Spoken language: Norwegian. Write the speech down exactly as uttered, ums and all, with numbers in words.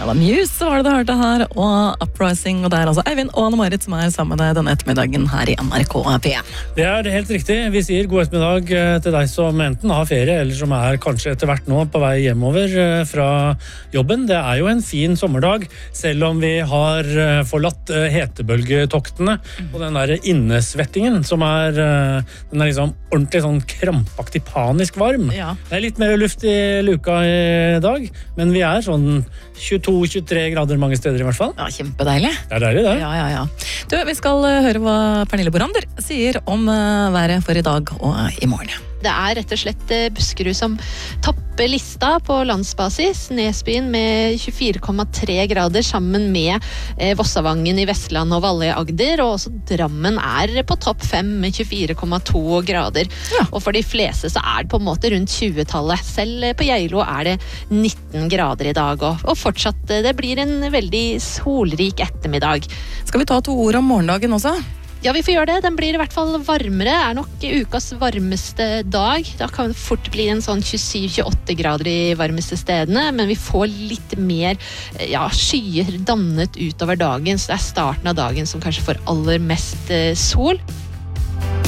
var Muse, var det det hørte her, og Uprising, og det er altså Eivind og Anne-Marit som er sammen med denne ettermiddagen her i N R K P en. Det er helt riktig. Vi sier god ettermiddag til deg som enten har ferie, eller som er kanskje etter hvert nå på vei hjemover fra jobben. Det er jo en fin sommerdag, selv om vi har forlatt hetebølgetoktene og den der innesvettingen som er, den er liksom ordentlig sånn krampaktig panisk varm. Ja. Det er litt mer luft i luka i dag, men vi er sånn tjueto til tjuetre grader mange steder i hvert fall. Ja, kjempedeilig. Det er deilig det. Ja, ja, ja. Du, vi skal høre hva Pernille Borander sier om været for i dag og i morgen. Det er rett og slett Buskerud som topper lista på landsbasis. Nesbyen med tjuefire komma tre grader sammen med eh, Vossavangen i Vestland og Valle i Agder. Og også Drammen er på topp fem med tjuefire komma to grader. Ja. Og for de fleste så er det på en måte rundt tjue-tallet. Selv på Geilo er det nitten grader i dag. Og, og fortsatt, det blir en veldig solrik ettermiddag. Skal vi ta to ord om morgendagen også? Ja, vi får gjøre det. Den blir i hvert fall varmere. Er nok ukas varmeste dag. Da kan det fort bli en sånn tjuesyv til tjueåtte grader i varmeste stedene, men vi får litt mer ja, skyer dannet utover dagen, så det er starten av dagen som kanskje får aller mest sol.